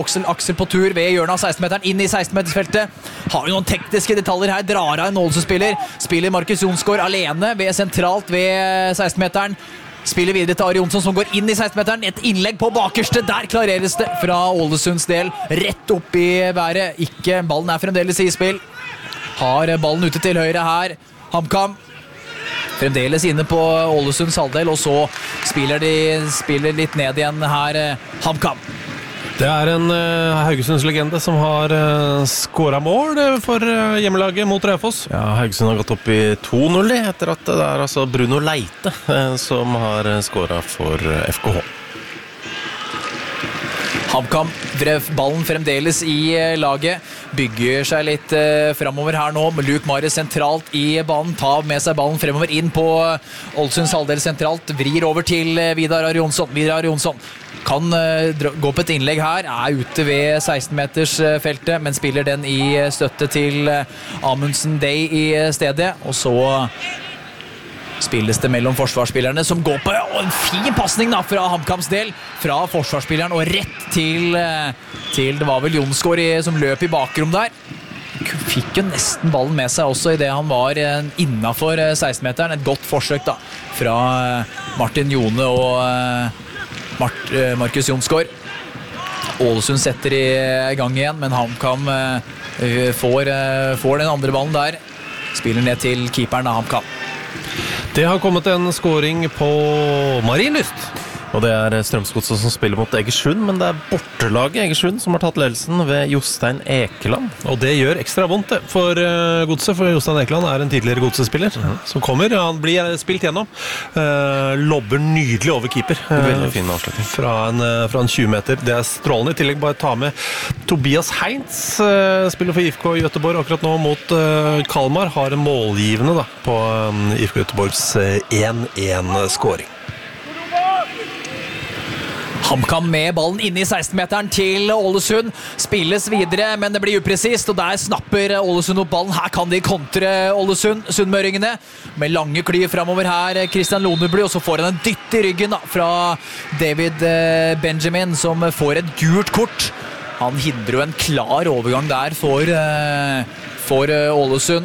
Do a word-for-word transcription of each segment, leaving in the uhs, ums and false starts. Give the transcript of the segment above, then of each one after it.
Aksel, Aksel på tur ved hjørnet av seksten-meteren, inn i seksten-metersfeltet. Har jo noen tekniske detaljer her, drar av en Ålesund-spiller. Spiller Markus Jonsgaard alene ved sentralt ved seksten-meteren. Spiller videre til Ari Jonsson som går inn i seksten-meteren. Et innlegg på bakerste, der klareres det fra Ålesunds del. Rett opp i været, ikke, ballen er fremdeles i spill. Har ballen ute til høyre her, HamKam. Fremdeles inne på Ålesunds halvdel, og så spiller de spiller litt ned igjen her, HamKam. Det er en uh, Haugesunds legende som har uh, skåret mål for uh, hjemmelaget mot Raufoss. Ja, Haugesund har gått opp i to null etter at det er altså Bruno Leite uh, som har uh, skåret for uh, F K H. HamKam drev ballen fremdeles i uh, laget. Bygger seg litt uh, fremover her nå. Luke Mares sentralt i banen. Tar med seg ballen fremover inn på uh, Ålesunds halvdel sentralt. Vrir over til uh, Vidar Ari Jonsson. Vidar Ari Jonsson kan uh, gå på et innlegg her, er ute ved seksten-metersfeltet, men spiller den i støtte til uh, Amundsen Day i stedet, og så spilles det mellom forsvarsspillerne, som går på uh, en fin passning da, fra HamKams del, fra forsvarsspilleren og rett til, uh, til det var vel Jonsgaard som løp i bakrom der. Fikk jo nesten ballen med seg også i det han var uh, innenfor uh, seksten-meteren. Et godt forsøk da, fra uh, Martin Jone og uh, Mart, uh, Markus Jonsgaard. Ålesund setter i gang igjen, men HamKam uh, får, uh, får den andre ballen der. Spiller ned til keeperen av HamKam. Det har kommet en scoring på Marienlyst. Og det er Strømsgodset som spiller mot Egersund, men det er bortelaget Egersund som har tatt ledelsen ved Jostein Ekeland. Og det gjør ekstra vondt for uh, Godset, for Jostein Ekeland er en tidligere Godset-spiller uh-huh. som kommer. Han blir spilt gjennom. Uh, lobber nydelig over keeper. Uh, Veldig fin avslutning. Fra en, uh, fra en tjue meter. Det er strålende. I tillegg bare ta med Tobias Heinz, uh, spiller for I F K Göteborg akkurat nå mot uh, Kalmar. Har en målgivende da, på um, I F K Göteborgs uh, en en-skåring. HamKam med ballen inne i seksten-meteren til Ålesund. Spilles videre, men det blir upresist, og der snapper Ålesund opp ballen. Her kan de kontre Ålesund, Sundmøringene, med lange kly fremover her. Christian Lonebly, og så får han en dytt i ryggen da, fra David Benjamin, som får et gult kort. Han hindrer jo en klar overgang der for, for Ålesund.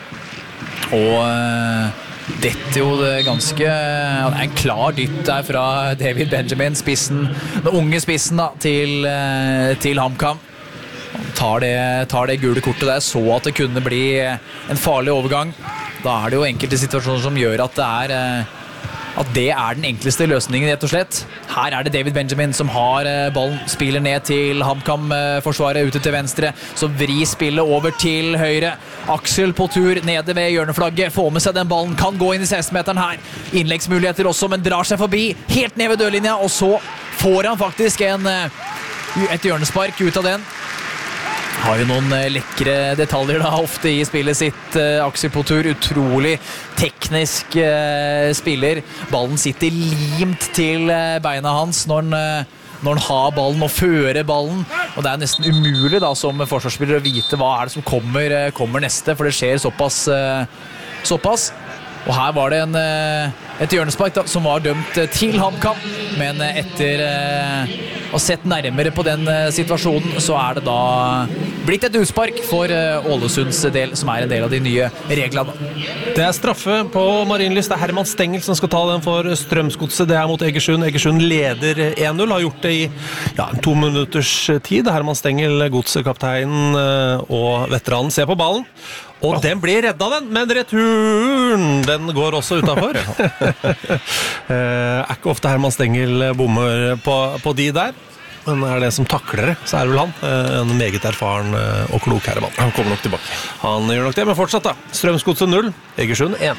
Og dette jo det ganske det er en klar dytt der fra David Benjamin, spissen, den unge spissen da, til, til HamKam. Han tar det, tar det gule kortet der, så at det kunne bli en farlig overgang. Da er det jo enkelte situasjoner som gjør at det er at det er den enkleste løsningen, rett og slett. Her er det David Benjamin som har ballen, spiller ned til HamKam-forsvaret ute til venstre, så vri spillet over til høyre. Aksel på tur nede ved hjørneflagget, får med seg den ballen, kan gå inn i seksten-meteren her. Innleggsmuligheter også, men drar seg forbi, helt ned ved dørlinja, og så får han faktisk en, et hjørnespark ut av den. Har jo noen lekre detaljer da, ofte i spillet sitt. Aksel på tur, utrolig teknisk uh, spiller. Ballen sitter limt til uh, beina hans når han, uh, når han har ballen og fører ballen. Og det er nesten umulig da, som forsvarsspiller å vite hva er det som kommer, uh, kommer neste, for det skjer såpass. Uh, såpass. Og her var det en, et hjørnespark da, som var dømt til HamKam, men etter uh, å ha sett nærmere på den uh, situasjonen, så er det da blitt et utspark for uh, Ålesunds del, som er en del av de nye reglene. Det er straffe på Marienlyst. Det er Herman Stengel som skal ta den for Strømsgodset. Det er mot Egersund. Egersund leder en null, har gjort det i ja, to minutters tid. Herman Stengel, godsekapteinen uh, og veteranen ser på ballen. Og oh. den blir redda den, men returen, den går også utenfor. Er ikke ofte Herman Stengel bommer på, på de der, men er det som takler det, så er det vel han. En meget erfaren og klok Herman. Han kommer nok tilbake. Han gjør nok det, men fortsatt da. Strømsgodset null, Egersund én.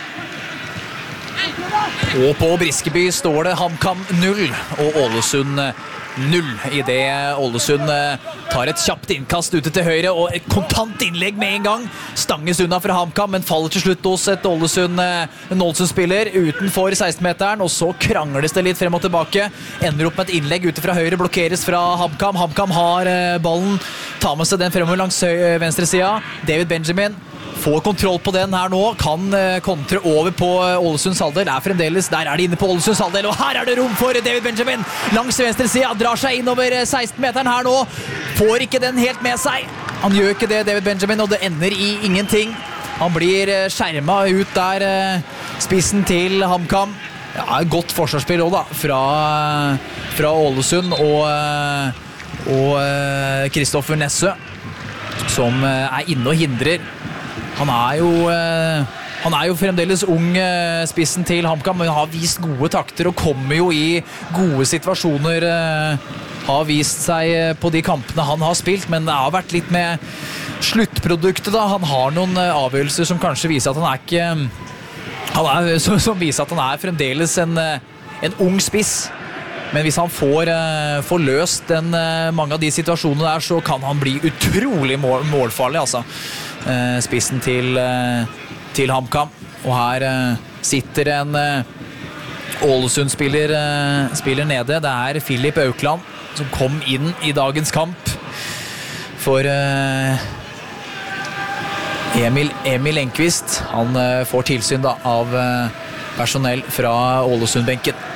Og på Briskeby står det HamKam null og Ålesund null. I det Ålesund tar et kjapt innkast ute til høyre og et kontant innlegg med en gang. Stanges unna fra HamKam, men faller til slutt hos et Ålesund, en Ålesund-spiller utenfor seksten-meteren, og så krangles det litt frem og tilbake. Ender opp med et innlegg ute fra høyre, blokkeres fra HamKam. HamKam har ballen, tar med seg den fremover langs venstre sida. David Benjamin får kontroll på den her nå, kan kontre over på Ålesunds halvdel, er fremdeles, der er de inne på Ålesunds halvdel, og her er det rom for David Benjamin, langs venstre side, drar seg innover seksten meteren her nå, får ikke den helt med seg, han gjør ikke det David Benjamin, og det ender i ingenting, han blir skjermet ut der, spissen til HamKam, ja, godt forsvarsspill også da, fra, fra Ålesund og og Kristoffer Nessø som er inne og hindrer han er jo han er jo fremdeles ung spissen til HamKam, men har vist gode takter og kommer jo i gode situasjoner har vist seg på de kampene han har spilt, men det har vært litt med sluttproduktet da, han har noen avgjørelser som kanskje viser at han er ikke han er, som viser at han er fremdeles en, en ung spiss. Men hvis han får, uh, får løst den, uh, mange av de situasjonene der, så kan han bli utrolig mål, målfarlig, altså. Uh, spissen til, uh, til HamKam. Og her uh, sitter en uh, Ålesund-spiller uh, spiller nede. Det er Filip Aukland som kom inn i dagens kamp for uh, Emil, Emil Enqvist. Han uh, får tilsyn da, av uh, personell fra Ålesund-benken.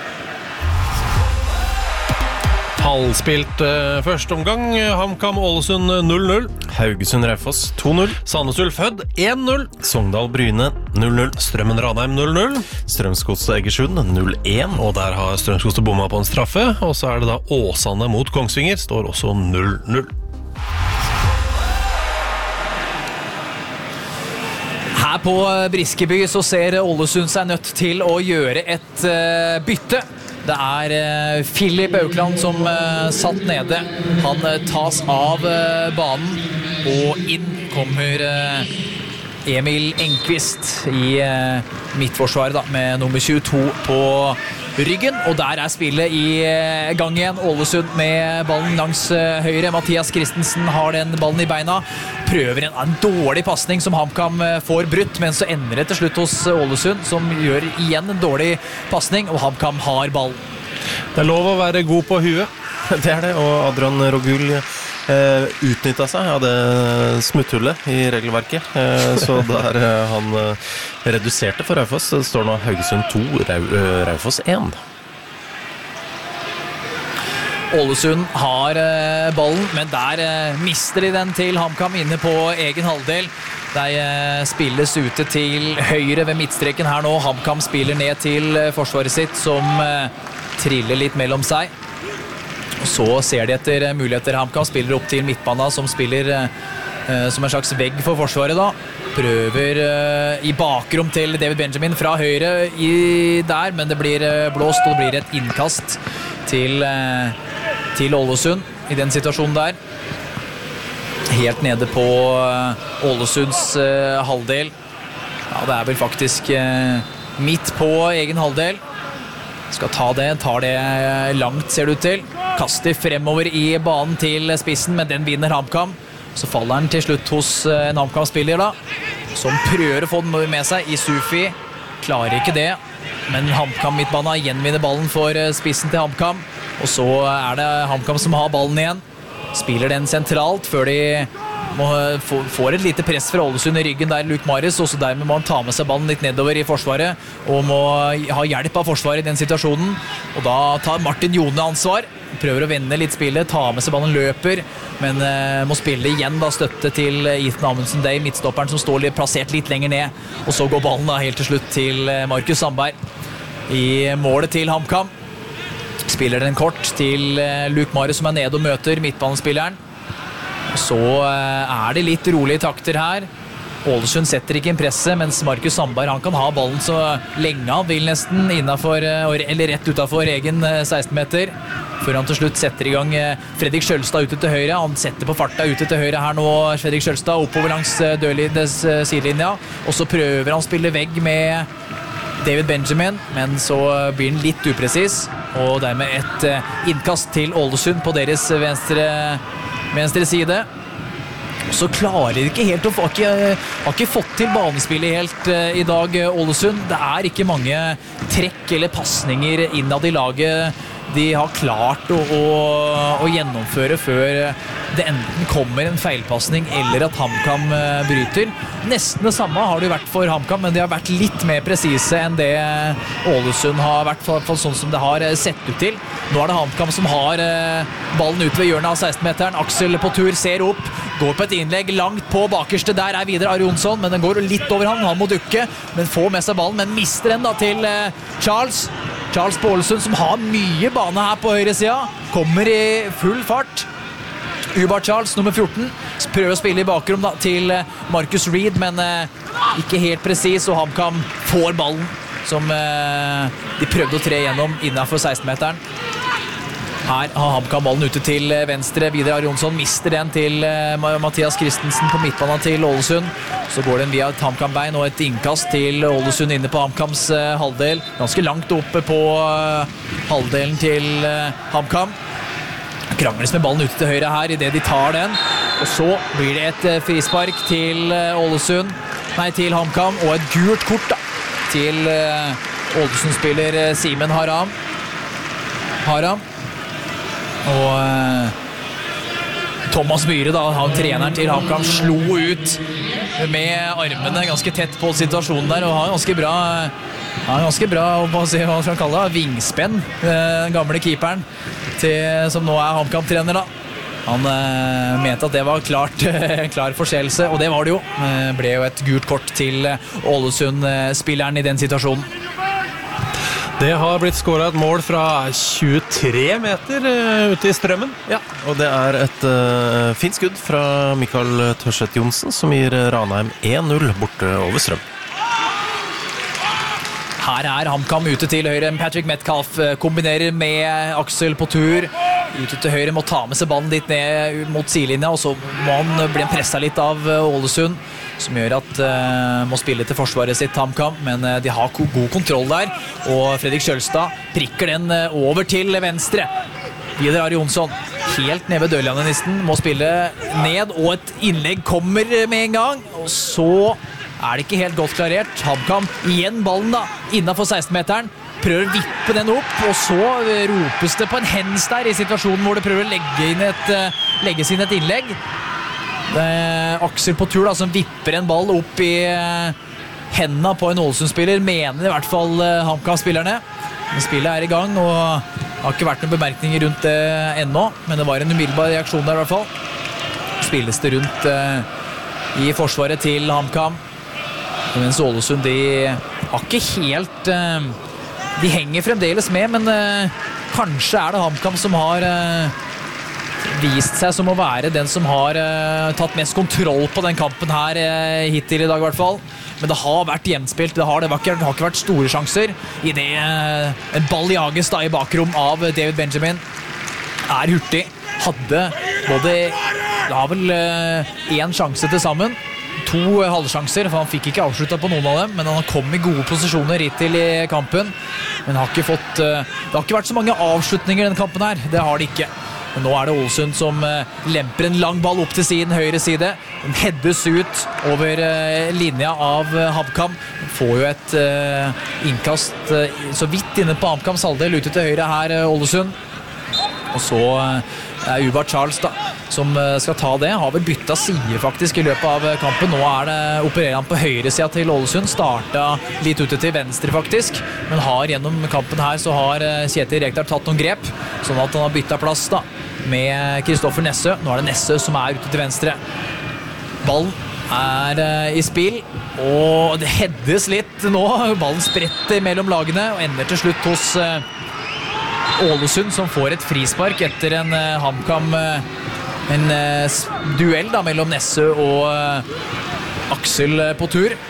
Halvspilt uh, første omgang, HamKam Ålesund null null, Haugesund Raufoss to null, Sandnes Ulf Hødd en null, Sogndal Bryne null null, Strømmen Ranheim null null, Strømsgodset Egersund null én, og der har Strømsgodset bomma på en straffe, og så er det da Åsane mot Kongsvinger, står også null null. Her på Briskeby så ser Ålesund seg nødt til å gjøre et uh, bytte. Det er uh, Filip Aukland som uh, satt nede. Han uh, tas av uh, banen, og inn kommer uh, Emil Enqvist i uh, midtforsvaret da, med nummer tjueto på ryggen, og der er spillet i uh, gang igjen. Ålesund med ballen langs uh, høyre. Mathias Christensen har den ballen i beina. Prøver en, en dårlig passning som HamKam uh, får brutt, men så ender det til slutt hos uh, Ålesund, som gjør igjen en dårlig passning, og HamKam har ballen. Det er lov å være god på huet. Det er det, og Adrian Rogul eh, utnyttet seg av det smutthullet i regelverket. Eh, så der eh, han eh, reduserte for Raufoss. Det står nå Haugesund to, Rau, uh, Raufoss én. Ålesund har eh, ballen, men der eh, mister de den til HamKam inne på egen halvdel. De eh, spilles ute til høyre ved midtstreken her nå. HamKam spiller ned til eh, forsvaret sitt, som eh, triller litt mellom seg. Så ser de etter eh, muligheter. HamKam spiller opp til midtbana, som spiller eh, som en slags vegg for forsvaret da. Prøver eh, i bakrom til David Benjamin fra høyre i, der, men det blir eh, blåst, og det blir et innkast til, eh, til Ålesund i den situasjonen der. Helt nede på uh, Ålesunds uh, halvdel. Ja, det er vel faktisk uh, midt på egen halvdel. Skal ta det, tar det langt, ser det ut til. Kaster fremover i banen til spissen, men den vinner HamKam. Så faller den til slutt hos uh, en HamKam-spiller da, som prøver å få den med seg i Sufi. Klarer ikke det, men HamKam midtbana gjenvinner ballen for uh, spissen til HamKam. Og så er det HamKam som har ballen igjen. Spiller den sentralt før de må få, får et lite press fra Ålesund i ryggen der Luke Marius, og så dermed må han ta med seg ballen litt nedover i forsvaret og må ha hjelp av forsvaret i den situasjonen, og da tar Martin Jone ansvar, prøver å vende litt spillet, ta med seg ballen, løper, men uh, må spille igjen da, støtte til Ethan Amundsen Day, midtstopperen som står litt, plassert litt lenger ned, og så går ballen da helt til slutt til Markus Sandberg i målet til HamKam. Spiller den kort til Luke Marius som er nede og møter midtbanespilleren. Så er det litt rolige takter her. Ålesund setter ikke inn presset, mens Markus Sandberg han kan ha ballen så lenge han vil nesten innenfor, eller rett utenfor egen seksten meter. Før han til slutt setter i gang Fredrik Skjølstad ute til høyre. Han setter på farta ute til høyre her nå, Fredrik Skjølstad, oppover langs dørlinjes sidelinja. Og så prøver han å spille vegg med David Benjamin, men så blir den litt upresis, og dermed et innkast til Ålesund på deres venstre, venstre side. Så klarer de ikke helt å få, ikke, har ikke fått til banespillet helt i dag, Ålesund. Det er ikke mange trekk eller passninger innad i laget de har klart å, å, å gjennomføre før det enten kommer en feilpassning eller at HamKam bryter. Nesten det samme har det vært for HamKam, men de har vært litt mer presise enn det Ålesund har vært, for, for sånn som det har sett ut til. Nå er det HamKam som har ballen ut ved hjørnet av seksten-meteren. Aksel på tur, ser opp, går på et innlegg langt på bakerste. Der er videre Arjonsson, men den går litt over han. Han må dukke, men får med seg ballen, men mister den da til Charles. Charles på Ålesund, som har mye bane her på høyre sida, kommer i full fart. Ubar Charles, nummer fjorten, prøver å spille i bakrom da, til Marcus Reed, men eh, ikke helt presis, og HamKam får ballen, som eh, de prøvde å tre gjennom innenfor seksten-meteren. Her har HamKam ballen ute til venstre. Videre Arjonsson mister den til uh, Mathias Christensen på midtbanen til Ålesund. Så går den via et HamKam-bein og et innkast til Ålesund inne på HamKams uh, halvdel. Ganske langt oppe på uh, halvdelen til uh, HamKam. Krangles med ballen ute til høyre her i det de tar den. Og så blir det et uh, frispark til uh, Ålesund. Nei, til HamKam. Og et gult kort da, til uh, Ålesund-spiller uh, Simen Haram. Haram. Og eh, Thomas Myhre da, han treneren til HamKam, slo ut med armene ganske tett på situasjonen der, og har ganske bra har ganske bra, hva skal man kalle det, vingspenn, den gamle keeperen til, som nå er HamKam-trener da. Han eh, mente at det var klart, en klar forseelse, og det var det jo. Det ble jo et gult kort til Ålesund-spilleren i den situasjonen. Det har blitt skåret et mål fra tjuetre meter uh, ute i strømmen. Ja, og det er et uh, fint skudd fra Mikael Tørseth Johnsen, som gir Ranheim én null borte over strøm. Her er HamKam ute til høyre. Patrick Metcalf kombinerer med Aksel på tur. Ute til høyre må ta med seg ballen dit ned mot sidelinja, og så må han bli presset litt av Ålesund, som gjør at uh, må spille til forsvaret sitt HamKam, men uh, de har god kontroll der, og Fredrik Kjølstad prikker den uh, over til venstre. Videre Arjonsson, helt nede ved dørlinjen, må spille ned, og et innlegg kommer med en gang, og så er det ikke helt godt klarert. HamKam igjen ballen da, innenfor seksten-meteren, prøver å vippe den opp, og så ropes det på en hens der i situasjonen hvor det prøver å legge inn et, uh, legges inn et innlegg. Det er Aksel på tur da, som vipper en ball opp i uh, hendene på en Ålesund-spiller, mener i hvert fall uh, HamKam-spillerne. Men spillet er i gang, og det har ikke vært noen bemerkninger rundt det uh, ennå, men det var en umiddelbar reaksjon der i hvert fall. Spilles det rundt uh, i forsvaret til HamKam, mens Ålesund de har ikke helt uh, de henger fremdeles med, men uh, kanskje er det HamKam som har uh, vist seg som å være den som har uh, tatt mest kontroll på den kampen her uh, hittil i dag i hvert fall. Men det har vært jevnspilt, det har, det var ikke, det har ikke vært store sjanser i det uh, en ball jages da i bakrom av David Benjamin. Er hurtig, hadde både, det har vel uh, en sjanse til sammen, to uh, halvsjanser, for han fikk ikke avsluttet på noen av dem, men han kom i gode posisjoner hittil i kampen, men har ikke fått, uh, det har ikke vært så mange avslutninger i denne kampen her, det har det ikke. Men nå er det Ålesund som uh, lemper en lang ball opp til sin høyre side. Den heddes ut over uh, linja av uh, HamKam. Får jo et uh, innkast uh, så vidt inne på HamKams halvdel ute til høyre her, uh, Ålesund. Og så uh, er Ubar Charles da, som uh, skal ta det. Har vel byttet side faktisk i løpet av uh, kampen. Nå er det, opererer han på høyre siden til Ålesund. Startet litt ute til venstre faktisk. Men har gjennom kampen her så har uh, Kjetil Rekdal tatt noen grep. Sånn at han har byttet plass da med Kristoffer Nesse. Nå er det Nesse som er ute til venstre. Ballen er uh, i spill, og det heddes litt nå. Ballen spretter mellom lagene og ender til slutt hos uh, Ålesund, som får et frispark etter en uh, HamKam uh, en uh, duell da mellom Nesse og uh, Aksel uh, på tur.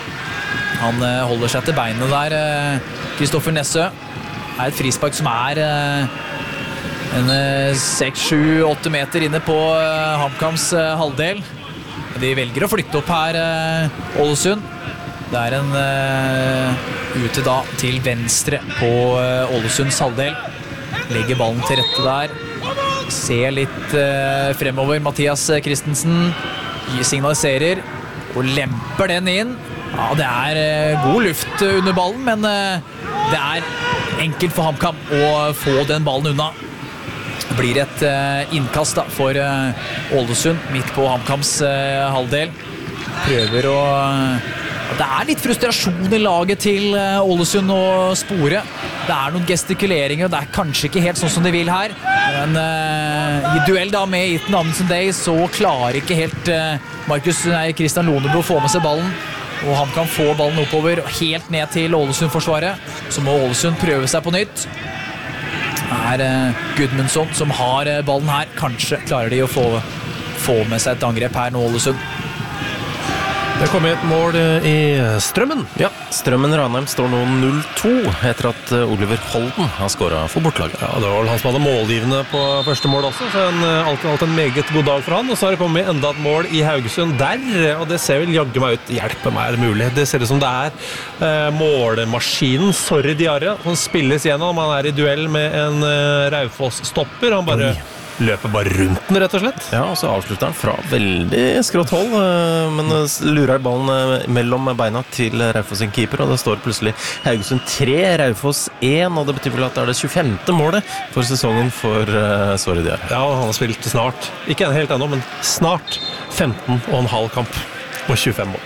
Han uh, holder seg til beinet der, uh, Kristoffer Nesse. Det er et frispark som er uh, en seks, sju, åtte meter inne på uh, HamKams uh, halvdel. De velger å flytte opp her, uh, Ålesund. Det er en uh, ute da til venstre på uh, Ålesunds halvdel. Legger ballen til rette der. Ser litt uh, fremover. Mathias Christensen signaliserer og lemper den inn. Ja, det er uh, god luft under ballen, men uh, det er enkelt for HamKam å få den ballen unna. Det blir et uh, innkast da, for uh, Ålesund midt på HamKams uh, halvdel. Prøver å... Uh, det er litt frustrasjon i laget til uh, Ålesund å spore. Det er noen gestikuleringer, og det er kanskje ikke helt sånn som de vil her. Men uh, i duell da med Ethan Amundsen Day så klarer ikke helt uh, Markus, nei, Christian Lonebo å få med seg ballen. Og han kan få ballen oppover helt ned til Ålesund-forsvaret. Så må Ålesund prøve seg på nytt. Det er uh, Gudmundsson som har uh, ballen her. Kanskje klarer de å få, få med seg et angrep her nå, Ålesund. Det kom et mål i Strømmen. Ja, Strømmen Ranheim står nå null to etter at Oliver Holden har skåret for bortlaget. Ja, det var vel han som hadde målgivende på første mål også, så en, alt, alt en meget god dag for han. Og så har det kommet enda et mål i Haugesund der, og det ser vel jagge meg ut. Hjelpe meg er det mulig. Det ser ut som det er eh, målemaskinen Sorry Diarra som spilles gjennom. Han er i duell med en eh, Raufoss-stopper. Han bare... Oi. Løper bare rundt den, rett og slett. Ja, og så avslutter han fra veldig skrått hold, men lurer ballen mellom beina til Raufoss sin keeper, og det står plutselig Haugesund tre, Raufoss én, og det betyr vel at det er det tjuefemte målet for sesongen for uh, Sorry Diarra. Ja, han har spilt snart, ikke helt ennå, men snart femten og en halv kamp og tjuefem mål.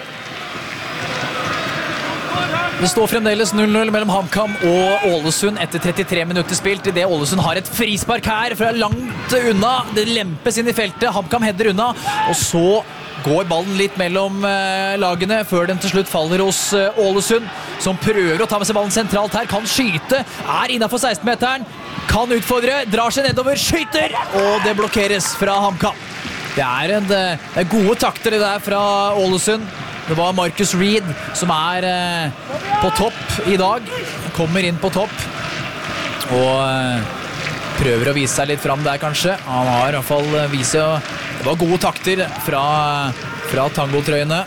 Det står fremdeles null null mellom HamKam og Ålesund etter trettitre minutter spilt. I det Ålesund har et frispark her fra langt unna. Det lempes inn i feltet. HamKam header unna. Og så går ballen litt mellom lagene før den til slutt faller hos Ålesund, som prøver å ta med seg ballen sentralt her. Kan skyte. Er innenfor seksten-meteren. Kan utfordre. Drar seg nedover. Skyter! Og det blokkeres fra HamKam. Det er, en, det er gode takter det der fra Ålesund. Det var Marcus Reed som er eh, på topp i dag. Kommer inn på topp. Og eh, prøver å vise seg litt fram der, kanskje. Han har i hvert fall vist seg. Det var gode takter fra, fra tangotrøyene.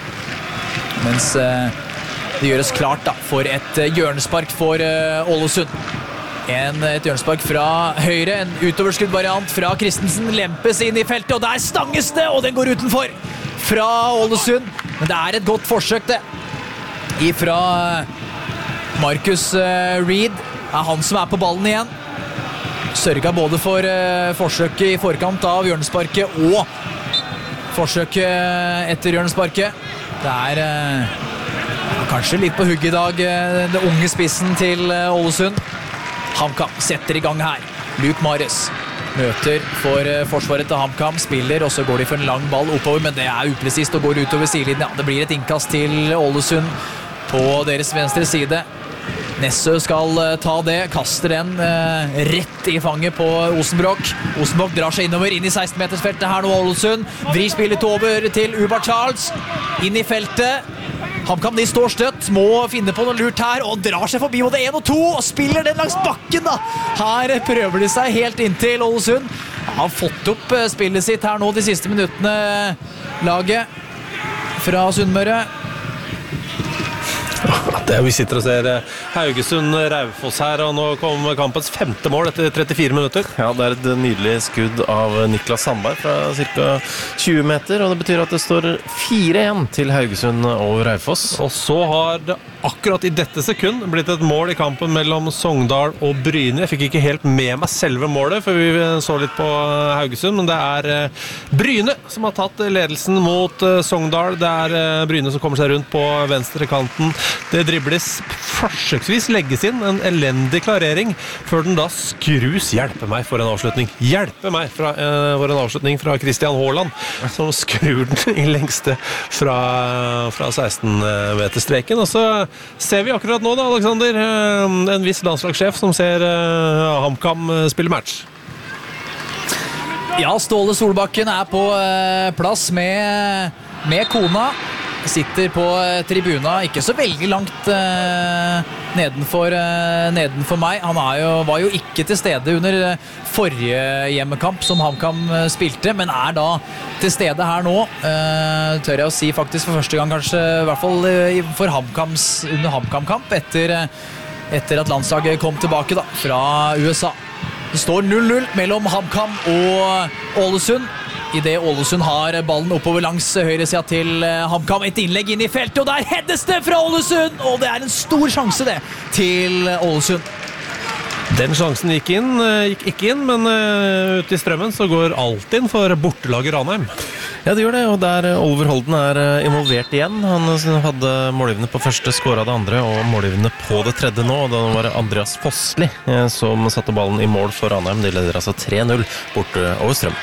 Mens eh, det gjøres klart da, for et eh, hjørnespark for eh, Ålesund. En, et hjørnespark fra høyre. En utoverskuddvariant fra Christensen. Lempes inn i feltet, og der stanges det, og den går utenfor. Fra Ålesund. Men det er et godt forsøk det. Ifra Marcus Reed. Er han som er på ballen igjen. Sørget både for forsøket i forkant av hjørnesparket og forsøket etter hjørnesparket. Det er kanskje litt på hugg i dag, det unge spissen til Ålesund. HamKam setter i gang her. Luke Mares møter for forsvaret til HamKam, spiller, og så går de for en lang ball oppover, men det er upresist og går utover sidelinjen. Ja, det blir et innkast til Ålesund på deres venstre side. Nessø skal ta det, kaster den eh, rett i fanget på Osenbrock. Osenbrock drar seg innover, inn i seksten-metersfeltet her nå, Ålesund. Vrir spillet over til Ubar Charles, inn i feltet. HamKam, de står støtt, må finne på noe lurt her, og drar seg forbi både en og to, og spiller den langs bakken da. Her prøver de seg helt inntil Ålesund. Har fått opp spillet sitt her nå de siste minuttene, laget fra Sunnmøre. Det vi sitter og ser Haugesund Raufoss her, og nå kom kampens femte mål etter trettifire minutter. Ja, det er et nydelig skudd av Niklas Sandberg fra cirka tjue meter, og det betyr at det står fire igjen til Haugesund og Raufoss. Og så har det akkurat i dette sekund blitt et mål i kampen mellom Sogndal og Bryne. Jeg fikk ikke helt med meg selve målet, for vi så litt på Haugesund, men det er Bryne som har tatt ledelsen mot Sogndal. Det er Bryne som kommer seg rundt på venstre kanten. Det dribles forsøksvis legges inn en elendig klarering, før den da skrus. Hjelpe meg for en avslutning. Hjelpe meg fra, uh, for en avslutning fra Christian Haaland, som skrur den i lengste fra, fra seksten-meterstreken. Og så ser vi akkurat nå da, Alexander, uh, en viss landslagssjef som ser uh, HamKam spille match. Ja, Ståle Solbakken er på uh, plass med, med kona. Sitter på tribuna, ikke så veldig langt uh, nedenfor, uh, nedenfor meg. Han er jo, var jo ikke til stede under forrige hjemmekamp som HamKam spilte, men er da til stede her nå. Uh, tør jeg å si faktisk for første gang, kanskje i hvert fall uh, for HamKams, under HamKam-kamp, etter, uh, etter at landslaget kom tilbake da, fra U S A. Det står null null mellom HamKam og Ålesund. I det Ålesund har ballen oppover langs høyre siden til HamKam. Et innlegg inn i feltet, og der heades det fra Ålesund! Og det er en stor sjanse det til Ålesund. Den sjansen gikk inn, gikk ikke inn, men uh, ute i strømmen så går alt inn for bortelaget Ranheim. Ja, det gjør det, og der Oliver Holden er involvert igjen. Han hadde målgivende på første, skåret det andre, og målgivende på det tredje nå. Og da var det Andreas Fossli som satte ballen i mål for Ranheim. De leder altså tre null borte over strøm.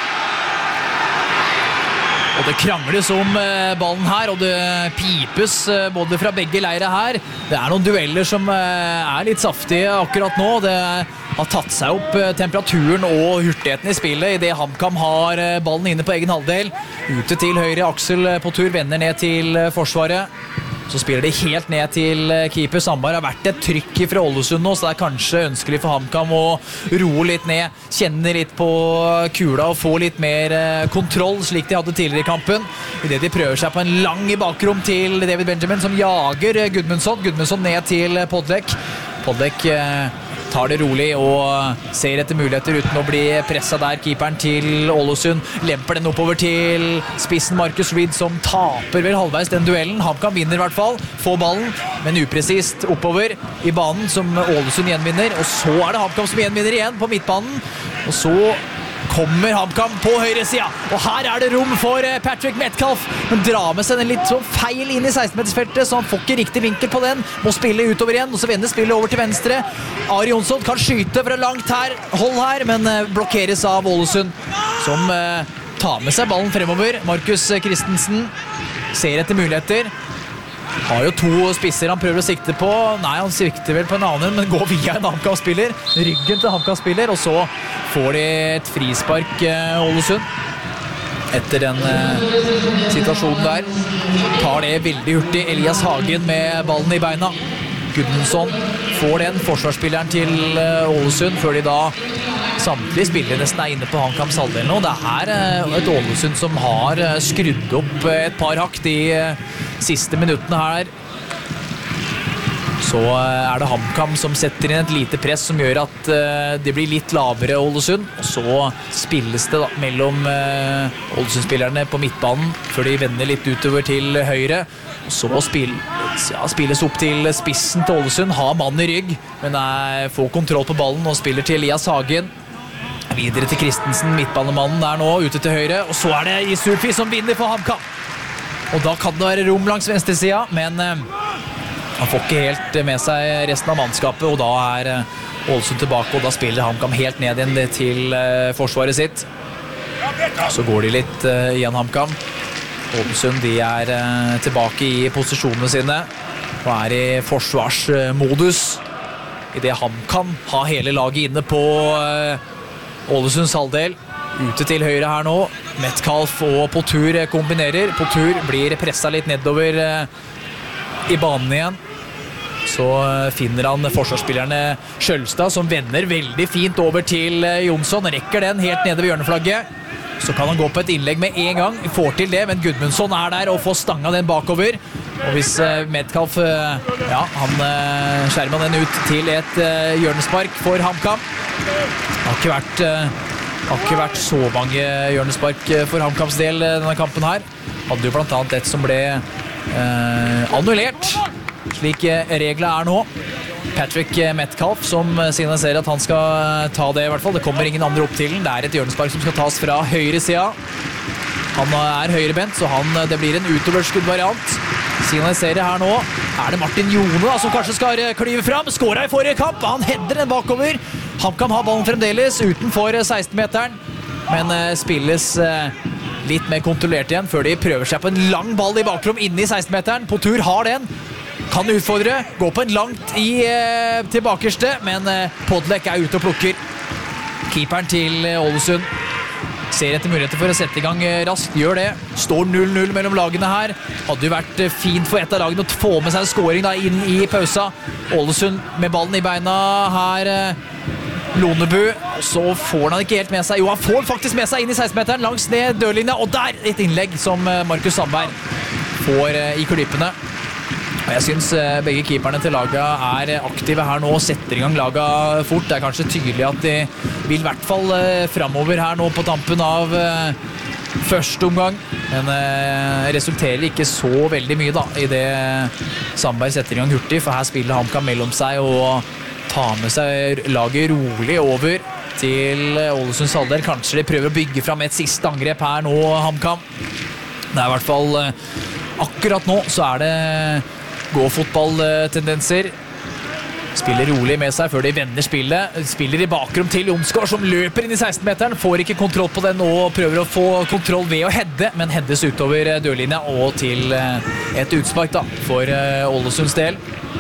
Og det krangles om ballen her, og det pipes både fra begge leire her. Det er noen dueller som er litt saftige akkurat nå. Det har tatt seg opp temperaturen og hurtigheten i spillet i det HamKam har ballen inne på egen halvdel. Ute til høyre, Aksel på tur, vender ned til forsvaret. Så spiller de helt ned til keeper. Sandberg har vært et trykk fra Ålesund nå, så det er kanskje ønskelig for HamKam å roe litt ned, kjenne litt på kula og få litt mer kontroll, slik de hadde tidligere i kampen. I det de prøver seg på en lang i bakrom til David Benjamin, som jager Gudmundsson. Gudmundsson ned til Podlek. Podlek tar det rolig og ser etter muligheter uten å bli presset der. Keeperen til Ålesund lemper den oppover til spissen Marcus Reed, som taper vel halvveis den duellen. HamKam vinner i hvert fall, får ballen, men upresist oppover i banen som Ålesund gjenvinner. Og så er det HamKam som gjenvinner igjen på midtbanen. Og så kommer HamKam på høyre siden, og her er det rom for Patrick Metcalf, men drar med seg den litt sånn feil inn i seksten-metersfeltet, så han får ikke riktig vinkel på den, må spille utover igjen, og så vender spillet over til venstre. Ari Jonsson kan skyte fra langt her, hold her, men blokkeres av Ålesund, som eh, tar med seg ballen fremover. Markus Christensen ser etter muligheter. Har jo to spisser han prøver å sikte på. Nei, han sikter vel på en annen, men går via en HamKam-spiller. Ryggen til HamKam-spiller, og så får de et frispark, eh, Ålesund. Etter den eh, situasjonen der. Tar det veldig hurtig. Elias Hagen med ballen i beina. Gudmundsson får den, forsvarsspilleren til eh, Ålesund, før de da samtlige spillere nesten er inne på HamKams halvdel nå. Det er eh, et Ålesund som har eh, skrudd opp et par hakk de eh, siste minuttene her. Så er det HamKam som setter inn et lite press som gjør at uh, det blir litt lavere Ålesund. Og så spilles det da mellom uh, Ålesund-spillerne på midtbanen før de vender litt utover til høyre. Og så spilles, ja, spilles opp til spissen til Ålesund, har mann i rygg, men er, får kontroll på ballen og spiller til Elias Hagen. Videre til Christensen, midtbanemannen der nå, ute til høyre. Og så er det Isurfi som vinner for HamKam. Og da kan det være rom langs venstre siden, men uh, han får ikke helt med seg resten av mannskapet, og da er Ålesund tilbake, og da spiller HamKam helt ned igjen til uh, forsvaret sitt. Så går de litt uh, igjen HamKam. Ålesund, de er uh, tilbake i posisjonene sine, og er i forsvarsmodus. I det HamKam har hele laget inne på uh, Ålesunds halvdel. Ute til høyre her nå. Metcalf og Potur kombinerer. Potur blir presset litt nedover uh, i banen igjen. Så finner han forsvarsspillerne Skjølstad, som vender veldig fint over til Jonsson. Rekker den helt nede ved hjørneflagget. Så kan han gå på et innlegg med en gang. Får til det, men Gudmundsson er der og får stanga den bakover. Og hvis Metcalf, ja, han skjermer den ut til et hjørnespark for HamKam. Det har ikke vært, har ikke vært så mange hjørnespark for HamKams del denne kampen her. Hadde jo blant annet et som ble eh, annullert, slik reglene er nå. Patrick Metcalf som signaliserer at han skal ta det i hvert fall. Det kommer ingen andre opp til den. Det er et hjørnespark som skal tas fra høyre siden. Han er høyrebent, så han, det blir en utoverskuddvariant. Signaliserer her nå. Er det Martin Jone da, som kanskje skal klyve fram? Skåret i forrige kamp. Han header den bakover. HamKam har ballen fremdeles utenfor seksten-meteren, men spilles litt mer kontrollert igjen før de prøver seg på en lang ball i bakrom inne i seksten-meteren. Potur har den. Kan utfordre, gå på en langt i eh, tilbakerste, men eh, Podlek er ute og plukker. Keeperen til eh, Ålesund ser etter muligheter for å sette i gang eh, raskt, gjør det. Står null null mellom lagene her. Hadde jo vært eh, fint for et av lagene å få med seg en scoring da, inn i pausa. Ålesund med ballen i beina her. Eh, Lonebu, så får han ikke helt med seg. Jo, han får faktisk med seg inn i seksten-meteren langs ned dørlinja, og der et innlegg som eh, Markus Sandberg får eh, i klippene. Jeg synes begge keeperne til laget er aktive her nå, setter i gang laget fort. Det er kanskje tydelig at de vil i hvert fall fremover her nå på tampen av første omgang, men resulterer ikke så veldig mye da, i det Sandberg setter i gang hurtig, for her spiller HamKam mellom seg og tar med seg laget rolig over til Ålesunds halvdel. Kanskje de prøver å bygge fram et siste angrep her nå, HamKam. Det er i hvert fall akkurat nå så er det gå-fotball-tendenser. Spiller rolig med seg før de vender spillet. Spiller i bakrom til Jonsgaard som løper inn i seksten-meteren. Får ikke kontroll på den og prøver å få kontroll ved å hedde, men heddes utover dørlinja og til et utspark da, for Ålesunds del.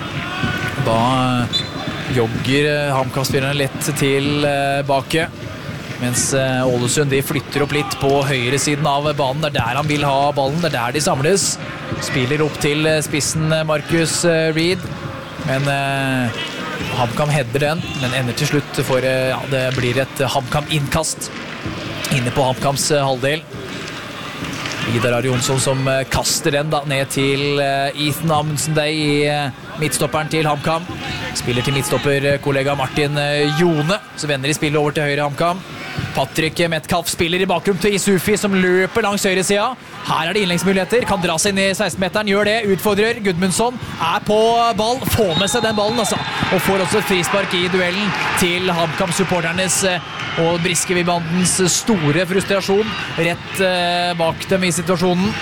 Da jogger HamKam-spillerne lett tilbake, mens Ålesund de flytter opp litt på høyre siden av banen. Det er der han vil ha ballen, det er der de samles. Spiller opp til spissen Marcus Reed, men eh, HamKam header den, men ender til slutt for eh, ja, det blir et HamKam-innkast inne på HamKams eh, halvdel. Vidar Ari Jonsson som eh, kaster den da, ned til eh, Ethan Amundsen-Day i eh, midtstopperen til HamKam. Spiller til midtstopperkollega Martin eh, Jone, så vender de spillet over til høyre HamKam. Patrick Metcalf spiller i bakrom til Isufi som løper langs høyre sida. Her er det innleggsmuligheter, kan dra seg inn i seksten-meteren, gjør det, utfordrer Gudmundsson, er på ball, får med seg den ballen altså, og får også et frispark i duellen til HamKam-supporternes og Briskeby-bandens store frustrasjon, rett eh, bak dem i situasjonen.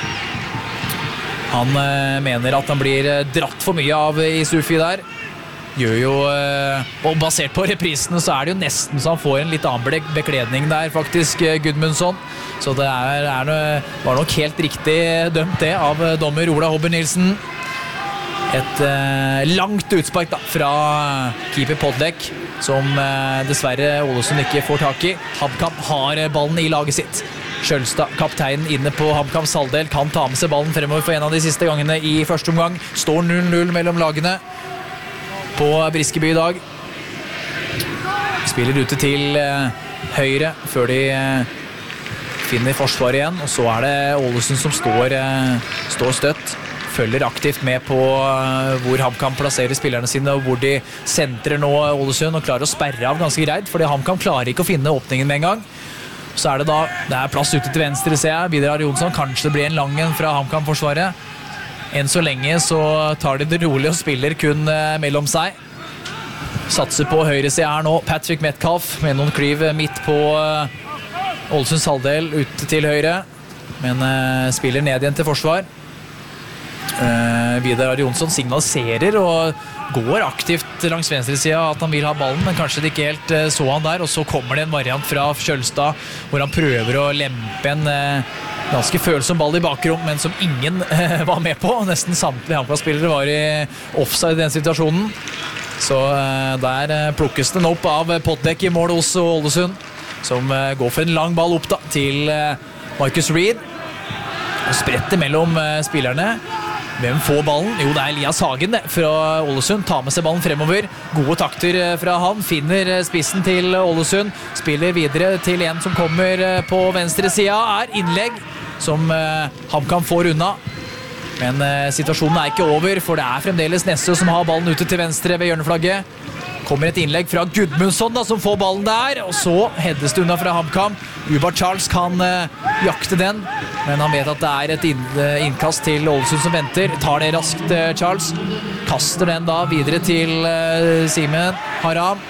Han eh, mener at han blir dratt for mye av Isufi der. Gjør jo, og basert på reprisene så er det jo nesten så han får en litt annen bekledning der faktisk, Gudmundsson. Så det er, er, var nok helt riktig dømt det av dommer Ola Hobber Nilsen. Et eh, langt utspark da, fra keeper Podlek, som eh, dessverre Ålesund ikke får tak i. HamKam har ballen i laget sitt. Skjølstad, kapteinen inne på HamKams halvdel, kan ta med seg ballen fremover for en av de siste gangene i første omgang. Står null null mellom lagene på Briskeby i dag. Spiller ute til eh, høyre før de eh, finner forsvar igjen, og så er det Ålesund som står, eh, står støtt. Følger aktivt med på eh, hvor HamKam plasserer spillerne sine, og hvor de sentrer nå Ålesund og klarer å sperre av ganske greit, fordi HamKam klarer ikke å finne åpningen med en gang. Så er det da, det er plass ute til venstre, ser jeg. Vidar Ari Jonsson, kanskje det blir en lang en fra HamKam-forsvaret. Enn så lenge så tar de det rolig og spiller kun eh, mellom seg. Satser på høyre side her nå. Patrick Metcalf med noen klyv midt på eh, Ålesunds halvdel ute til høyre. Men eh, spiller ned igjen til forsvar. Eh, Vidar Ari Jonsson signaliserer og går aktivt langs venstre side at han vil ha ballen, men kanskje det ikke helt eh, så han der. Og så kommer det en variant fra Skjølstad hvor han prøver å lempe en eh, ganske følsom ball i bakrom, men som ingen eh, var med på. Nesten samtlige HamKam-spillere var i offside i den situasjonen. Så eh, der eh, plukkes den opp av Podlek i mål hos Ålesund, som eh, går for en lang ball opp da, til eh, Marcus Reed. Og spretter mellom eh, spillerne. Hvem får ballen? Jo, det er Elias Hagen det, fra Ålesund. Tar med seg ballen fremover. Gode takter eh, fra han. Finner eh, spissen til Ålesund. Spiller videre til en som kommer eh, på venstre sida. Er innlegg som eh, HamKam får unna. Men eh, situasjonen er ikke over, for det er fremdeles Nesse som har ballen ute til venstre ved hjørneflagget. Kommer et innlegg fra Gudmundsson da, som får ballen der, og så heddes det unna fra HamKam. Ubar Charles kan eh, jakte den, men han vet at det er et inn, eh, innkast til Ålesund som venter. Tar det raskt, eh, Charles. Kaster den da videre til eh, Simen Haram.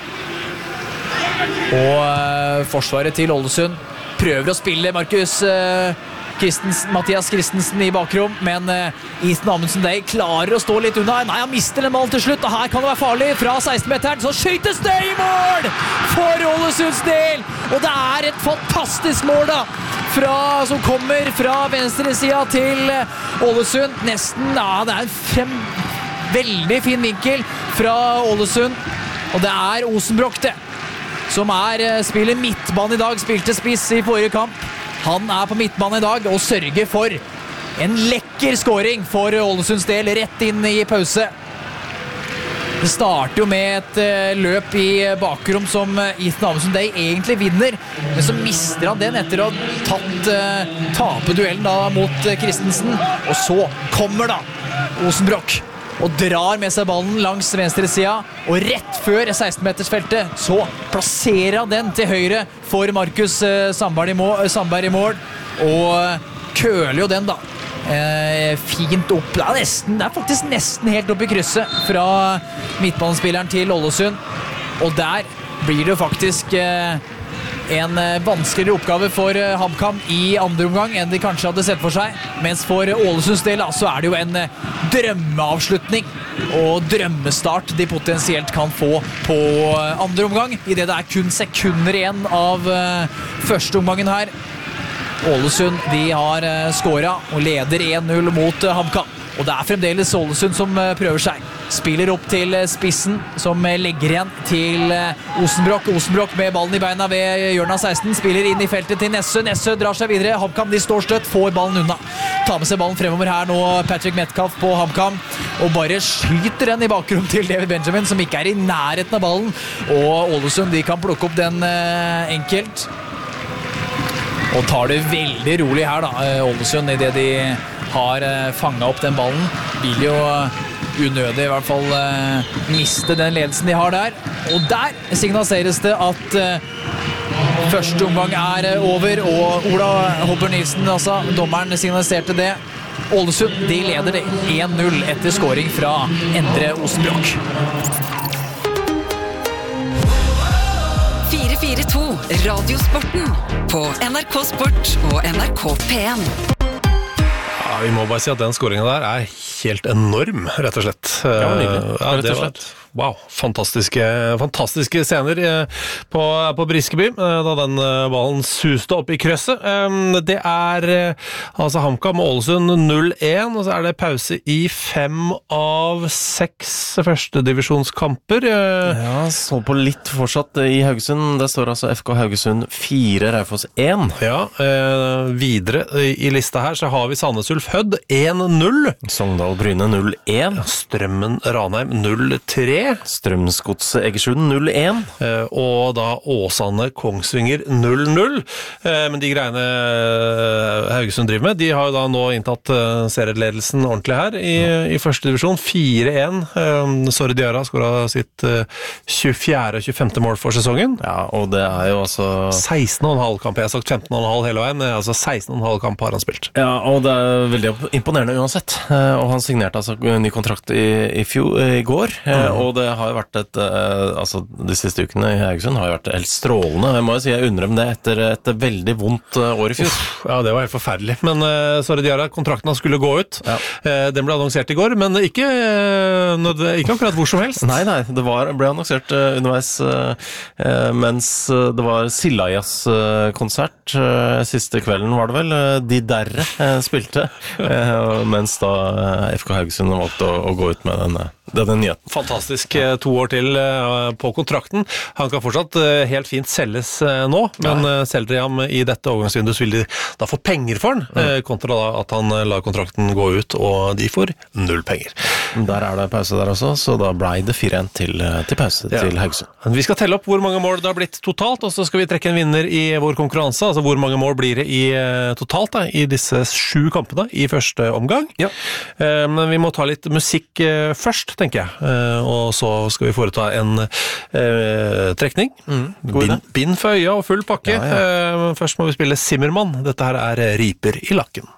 Og eh, forsvaret til Ålesund prøver å spille Markus eh, Christensen, Mathias Christensen i bakrom, men uh, Ethan Amundsen-Day klarer å stå litt unna. Nei, han mister den ballen til slutt, og her kan det være farlig fra seksten-meteren, så skytes det i mål for Ålesunds del, og det er et fantastisk mål da, fra, som kommer fra venstre sida til uh, Ålesund. Nesten, ja, det er en frem, veldig fin vinkel fra Ålesund, og det er Osenbrock det, som er, uh, spiller midtbane i dag, spilte spiss i forrige kamp. Han er på midtbanen i dag og sørger for en lekker scoring for Ålesunds del, rett inn i pause. Det starter jo med et uh, løp i bakrom som Ethan Amundsen-Day egentlig vinner, men så mister han den etter å ha tatt uh, tape duellen da mot uh, Christensen, og så kommer da Osenbrock og drar med seg ballen langs venstre sida, og rett før seksten-metersfeltet så plasserer han den til høyre for Markus Sandberg i mål, Sandberg i mål og køler jo den da eh, fint opp. Det er, nesten, det er faktisk nesten helt opp i krysset fra midtbanespilleren til Ålesund, og der blir det faktisk eh, en vanskeligere oppgave for HamKam i andre omgang enn de kanskje hadde sett for seg, mens for Ålesunds del så er det jo en drømmeavslutning og drømmestart de potensielt kan få på andre omgang, i det det er kun sekunder igjen av første omgangen her. Ålesund de har skåret og leder en null mot HamKam, og det er fremdeles Ålesund som prøver seg. Spiller opp til spissen, som legger igjen til Osenbrokk. Osenbrokk med ballen i beina ved hjørnet av seksten. Spiller inn i feltet til Nessø. Nessø drar seg videre. HamKam de står støtt, får ballen unna. Tar med seg ballen fremover her nå, Patrick Metcalf på HamKam. Og bare skyter den i bakgrunnen til David Benjamin, som ikke er i nærheten av ballen. Og Ålesund de kan plukke opp den eh, enkelt. Og tar det veldig rolig her da, Ålesund, i det de har eh, fanget opp den ballen. Vil jo unødig i hvert fall eh, miste den ledelsen de har der. Og der signaliseres det at eh, første omgang er over, og Ola Hobber Nilsen, altså, dommeren signaliserte det. Ålesund, de leder det en null etter scoring fra Endre Osenbrokk. fire fire to Radiosporten på N R K Sport og N R K P N. Ja, vi må bare si at den scoringen der er helt enorm, rett og slett. Ja, nydelig, ja, rett og slett. Wow, fantastiske, fantastiske scener på, på Briskeby, da den ballen suste opp i krøsset. Det er altså HamKam og Ålesund null en, og så er det pause i fem av seks førstedivisjonskamper. Ja, så på litt fortsatt i Haugesund. Det står altså F K Haugesund fire, Raufoss én. Ja, videre i lista her så har vi Sandnes Ulf Hødd en null. Sogndal Bryne null en. Strømmen Ranheim null tre. Strømsgodset Egersund null en. Eh, og da Åsane Kongsvinger null null. Eh, men de greiene Haugesund driver med, de har jo da nå inntatt uh, serieledelsen ordentlig her i, ja. i første divisjon. fire en. Eh, Sorry Diarra skåret sitt uh, tjuefjerde og tjuefemte mål for sesongen. Ja, og det er jo altså seksten og en halv kamp. Jeg har sagt femten og en halv hele veien, men altså seksten og en halv kamp har han spilt. Ja, og det er veldig imponerende uansett. Eh, og han signerte altså en ny kontrakt i, i, fjor, i går, eh, mm. og det har jo vært et, uh, altså de siste ukene i Haugesund har jo vært helt strålende. Jeg må jo si jeg undrer dem det etter et veldig vondt uh, år i fjor. Uff, ja, det var helt forferdelig. Men uh, Sorry Diarra, kontrakten han skulle gå ut. Ja. Uh, den ble annonsert i går, men ikke, uh, ikke akkurat hvor som helst. Nei, nei, det var, ble annonsert uh, underveis uh, uh, mens uh, det var Sillajas-konsert uh, siste kvelden var det vel. Uh, de derre uh, spilte, uh, mens da uh, F K Haugesund valgte å, å gå ut med denne denne nyheten. Fantastisk, to år til på kontrakten. Han kan fortsatt helt fint selges nå, men ja. selger de ham i dette overgangsvinduet, så vil de da få penger for den, mm. kontra da at han lar kontrakten gå ut, og de får null penger. Der er det pause der også, så da ble det fire en til, til pause ja. til Haugesund. Vi skal telle opp hvor mange mål det har blitt totalt, og så skal vi trekke en vinner i vår konkurranse, altså hvor mange mål blir det i totalt da, i disse sju kampene i første omgang. Ja. Men vi må ta litt musikk først, tenker jeg. Uh, og så skal vi foreta en uh, trekning. Mm, bind, bind for øya og full pakke. Ja, ja. Uh, først må vi spille Zimmermann. Dette her er Riper i lakken.